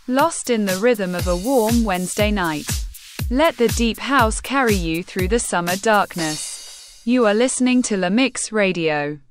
Lost in the rhythm of a warm Wednesday night. Let the deep house carry you through the summer darkness. You are listening to La Mix Radio.